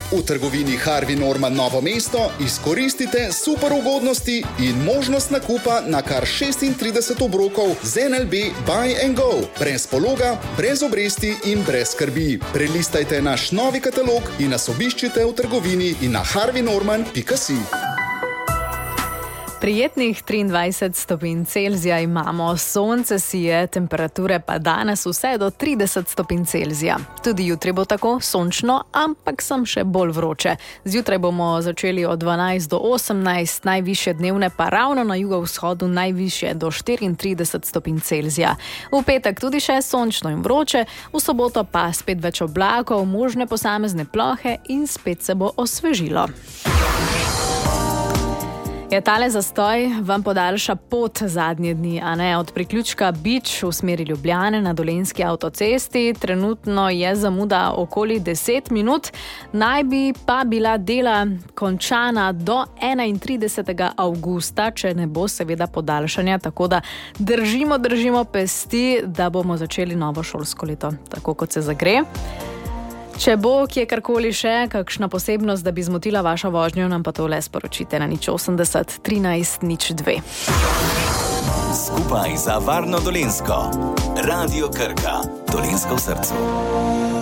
V trgovini Harvey Norman Novo mesto izkoristite super ugodnosti in možnost nakupa na kar 36 obrokov z NLB Buy and Go. Brez pologa, brez obresti in brez skrbi. Prelistajte naš novi katalog in nas obiščite v trgovini in na harveynorman.si. Prijetnih 23 stopinj Celzija imamo, sonce sije, temperature pa danes vse do 30 stopinj Celzija. Tudi jutri bo tako sončno, ampak sem še bolj vroče. Zjutraj bomo začeli od 12 do 18, najvišje dnevne pa ravno na jugovzhodu najvišje do 34 stopinj Celzija. V petek tudi še sončno in vroče, v soboto pa spet več oblakov, možne posamezne plohe in spet se bo osvežilo. Je tale zastoj vam podaljša pot zadnje dni, a ne? Od priključka Bič v smeri Ljubljane na Dolenjski avtocesti trenutno je zamuda okoli 10 minut, naj bi pa bila dela končana do 31. avgusta, če ne bo seveda podaljšanja, tako da držimo pesti, da bomo začeli novo šolsko leto, tako kot se zagre. Če bo kje karkoli še, kakšna posebnost, da bi zmotila vašo vožnjo, nam pa to le sporočite na 080 13 02. Skupaj za varno Dolenjsko. Radio Krka. Dolenjsko v srcu.